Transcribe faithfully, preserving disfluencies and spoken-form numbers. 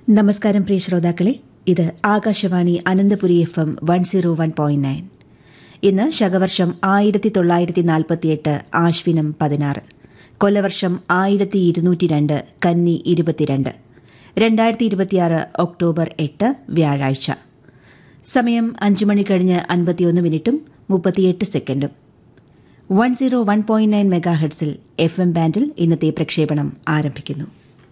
നമസ്കാരം പ്രിയ ശ്രോതാക്കളെ, ഇത് Akashvani Ananthapuri F M one zero one point nine. ഇന്ന് ശകവർഷം ആയിരത്തി തൊള്ളായിരത്തി നാൽപ്പത്തിയെട്ട് ആശ്വിനം പതിനാറ്, കൊല്ലവർഷം ആയിരത്തി ഇരുന്നൂറ്റി രണ്ട് കന്നി ഇരുപത്തിരണ്ട്, രണ്ടായിരത്തി ഇരുപത്തിയാറ് ഒക്ടോബർ എട്ട് വ്യാഴാഴ്ച. സമയം അഞ്ച് മണി കഴിഞ്ഞ് അൻപത്തിയൊന്ന് മിനിറ്റും മുപ്പത്തിയെട്ട് സെക്കൻഡും. One zero one point nine മെഗാഹെർട്സിൽ F M ബാൻഡിൽ ഇന്നത്തെ പ്രക്ഷേപണം ആരംഭിക്കുന്നു.